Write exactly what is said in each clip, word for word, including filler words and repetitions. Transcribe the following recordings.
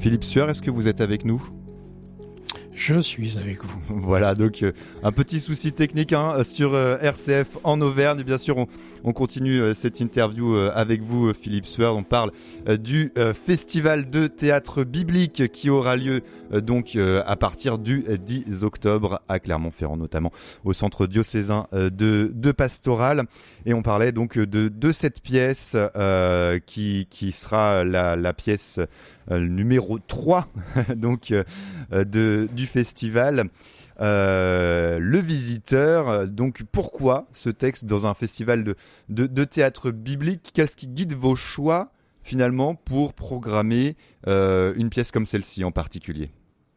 Philippe Sueur, est-ce que vous êtes avec nous ? Je suis avec vous. Voilà, donc euh, un petit souci technique hein, sur euh, R C F en Auvergne. Et bien sûr, on, on continue euh, cette interview euh, avec vous, euh, Philippe Sueur. On parle euh, du euh, festival de théâtre biblique qui aura lieu euh, donc euh, à partir du dix octobre à Clermont-Ferrand, notamment au centre diocésain euh, de, de Pastoral. Et on parlait donc de, de cette pièce euh, qui, qui sera la, la pièce euh, numéro trois donc, euh, de, du festival. Euh, le visiteur, donc pourquoi ce texte dans un festival de, de, de théâtre biblique ? Qu'est-ce qui guide vos choix finalement pour programmer euh, une pièce comme celle-ci en particulier ?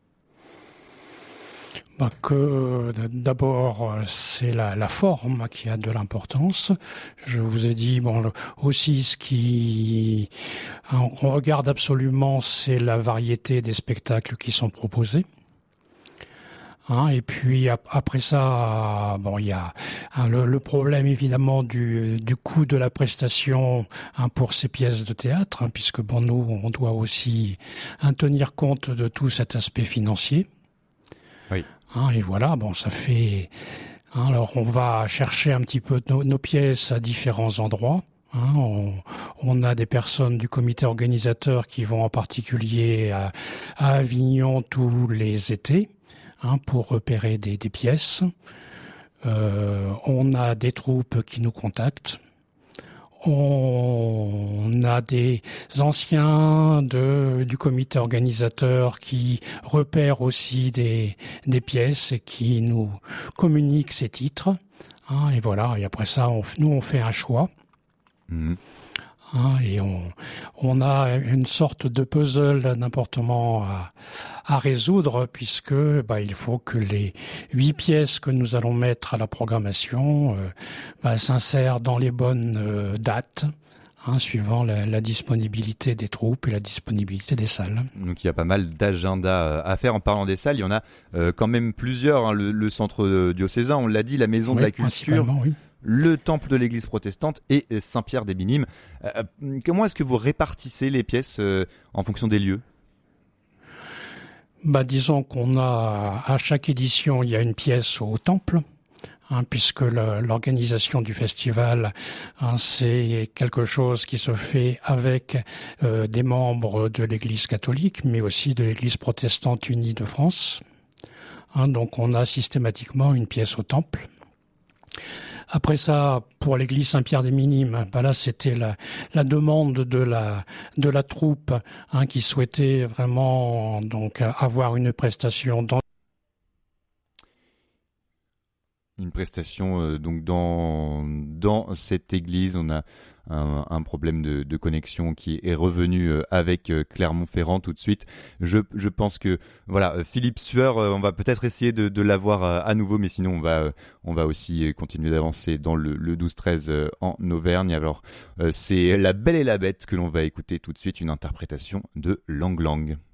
Bah que d'abord c'est la, la forme qui a de l'importance. Je vous ai dit bon aussi ce qui on regarde absolument, c'est la variété des spectacles qui sont proposés. Hein, et puis après ça, bon, il y a hein, le, le problème évidemment du, du coût de la prestation hein, pour ces pièces de théâtre, hein, puisque bon, nous, on doit aussi hein, tenir compte de tout cet aspect financier. Oui. Hein, et voilà, bon, ça fait. Hein, alors, on va chercher un petit peu nos, nos pièces à différents endroits. Hein, on, on a des personnes du comité organisateur qui vont en particulier à, à Avignon tous les étés. Hein, pour repérer des, des pièces. Euh, on a des troupes qui nous contactent. On a des anciens de, du comité organisateur qui repèrent aussi des, des pièces et qui nous communiquent ces titres. Hein, et voilà, et après ça, on, nous, on fait un choix. Mmh. Hein, et on, on a une sorte de puzzle d'importement à, à résoudre puisque bah, il faut que les huit pièces que nous allons mettre à la programmation euh, bah, s'insèrent dans les bonnes euh, dates. Hein, suivant la, la disponibilité des troupes et la disponibilité des salles. Donc il y a pas mal d'agendas à faire. En parlant des salles, il y en a euh, quand même plusieurs. Hein. Le, le centre diocésain, on l'a dit, la maison oui, de la culture, oui. Le temple de l'église protestante et Saint-Pierre des Minimes. Euh, comment est-ce que vous répartissez les pièces euh, en fonction des lieux ? Bah, disons qu'on a, à chaque édition, il y a une pièce au temple. Hein, puisque le, l'organisation du festival, hein, c'est quelque chose qui se fait avec euh, des membres de l'Église catholique, mais aussi de l'Église protestante unie de France. Hein, donc on a systématiquement une pièce au temple. Après ça, pour l'église Saint-Pierre des Minimes, ben là c'était la, la demande de la de la troupe hein, qui souhaitait vraiment donc avoir une prestation dans Une prestation euh, donc dans dans cette église. On a un, un problème de, de connexion qui est revenu euh, avec euh, Clermont-Ferrand tout de suite. Je je pense que voilà euh, Philippe Sueur, euh, on va peut-être essayer de de l'avoir euh, à nouveau, mais sinon on va euh, on va aussi continuer d'avancer dans le, le douze treize euh, en Auvergne. Alors euh, c'est La Belle et la Bête que l'on va écouter tout de suite, une interprétation de Lang Lang.